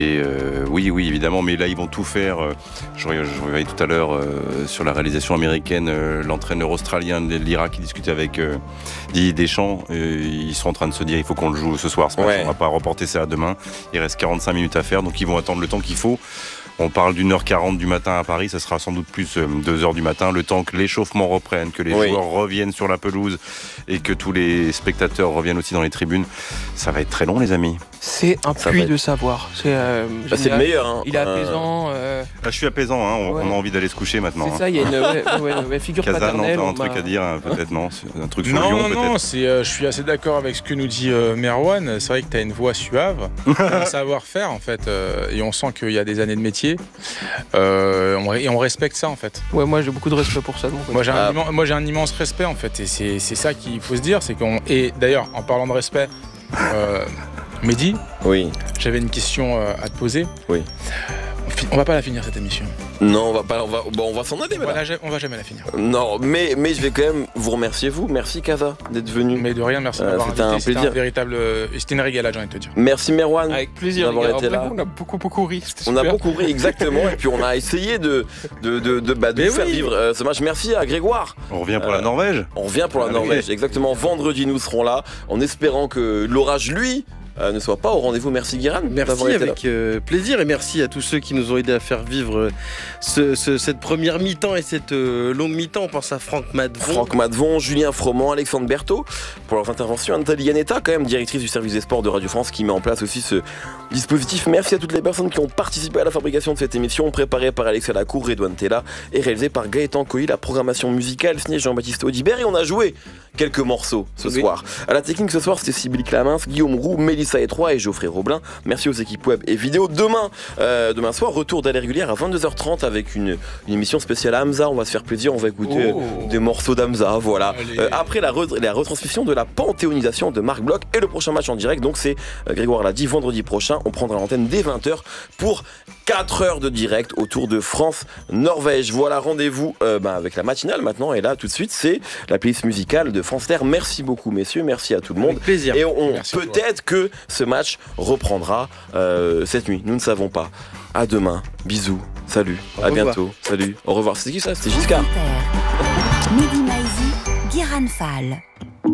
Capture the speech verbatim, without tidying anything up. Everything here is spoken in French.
Et euh, oui, oui, évidemment, mais là, ils vont tout faire. Euh, je, je revoyais tout à l'heure euh, sur la réalisation américaine, euh, l'entraîneur australien de l'Irak qui discutait avec euh, Didier Deschamps. Euh, ils sont en train de se dire, il faut qu'on le joue ce soir, ce match. Ouais. On va pas reporter ça à demain. Il reste quarante-cinq minutes à faire, donc ils vont attendre le temps qu'il faut. On parle d'une heure quarante du matin à Paris, ça sera sans doute plus euh, deux heures du matin, le temps que l'échauffement reprenne, que les oui. joueurs reviennent sur la pelouse et que tous les spectateurs reviennent aussi dans les tribunes. Ça va être très long, les amis. C'est un ça puits de savoir. C'est, euh, bah, c'est le meilleur. Hein. Il est apaisant. Euh... Ah, je suis apaisant, hein. on, ouais. on a envie d'aller se coucher maintenant. C'est hein. ça, il y a une ouais, ouais, ouais, figure Kazan, paternelle. Kazan, un truc à dire, peut-être non un truc sur non, Lyon, non, peut-être. Non, c'est, euh, je suis assez d'accord avec ce que nous dit euh, Merwan. C'est vrai que tu as une voix suave, un savoir-faire en fait, euh, et on sent qu'il y a des années de métier. Euh, on, et on respecte ça en fait. Ouais, moi j'ai beaucoup de respect pour ça. Donc, moi, j'ai un ah. immen, moi j'ai un immense respect en fait, et c'est, c'est ça qu'il faut se dire. C'est qu'on, et d'ailleurs, en parlant de respect, euh, Mehdi, oui. j'avais une question euh, à te poser. Oui. On va pas la finir cette émission. Non, on va pas, on va, bon, on va s'en aller. On va, la, on va jamais la finir. Non, mais, mais je vais quand même vous remercier vous. Merci Kaza d'être venu. Mais de rien, merci euh, d'avoir c'était invité. Un c'était plaisir. un véritable, c'était une régalade, j'ai envie de te dire. Merci Merwan. Avec plaisir. D'avoir les gars. été là. On a beaucoup beaucoup ri. On a beaucoup ri exactement. Et puis on a essayé de de de, de, bah, de vous oui. faire vivre euh, ce match. Merci à Grégoire. On revient pour euh, la Norvège. On revient pour la ah, Norvège. Oui. Exactement. Vendredi nous serons là, en espérant que l'orage lui. Euh, ne soit pas au rendez-vous. Merci Guiran. Merci avec euh, plaisir et merci à tous ceux qui nous ont aidés à faire vivre ce, ce, cette première mi-temps et cette euh, longue mi-temps. On pense à Franck Madvon. Franck Madvon, Julien Froment, Alexandre Berthaud pour leurs interventions. Nathalie Yanetta, quand même directrice du service des sports de Radio France qui met en place aussi ce dispositif. Merci à toutes les personnes qui ont participé à la fabrication de cette émission préparée par Alexia Lacour, Redouane Tella et réalisée par Gaëtan Cohy. La programmation musicale signée Jean-Baptiste Audibert et on a joué quelques morceaux ce oui. soir. À la technique ce soir, c'était Sybille Clamins, Guillaume Roux, Mélissa Etroy et Geoffrey Roblin. Merci aux équipes web et vidéo. Demain, euh, demain soir, retour d'aller régulière à vingt-deux heures trente avec une, une émission spéciale à Hamza. On va se faire plaisir, on va écouter oh. des morceaux d'Hamza. Voilà. Euh, après la, re- la retransmission de la panthéonisation de Marc Bloch et le prochain match en direct. Donc c'est euh, Grégoire l'a dit, vendredi prochain, on prendra l'antenne dès vingt heures pour quatre heures de direct autour de France-Norvège. Voilà, rendez-vous euh, bah, avec la matinale maintenant. Et là, tout de suite, c'est la playlist musicale de France Terre. Merci beaucoup, messieurs. Merci à tout le monde. Avec plaisir. Et on, peut-être que ce match reprendra euh, cette nuit. Nous ne savons pas. À demain. Bisous. Salut. Au à revoir. Bientôt. Salut. Au revoir. C'était qui ça? C'était Giscard. Mehdi Maizi, Guiran Fall.